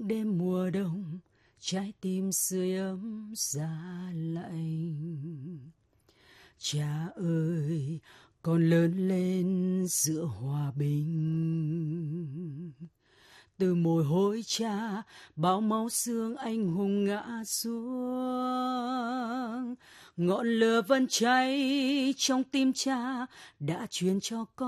những đêm mùa đông, trái tim sưởi ấm giá lạnh. Cha ơi, con lớn lên giữa hòa bình. Từ mồ hôi cha, bao máu xương anh hùng ngã xuống. Ngọn lửa vẫn cháy trong tim cha đã truyền cho con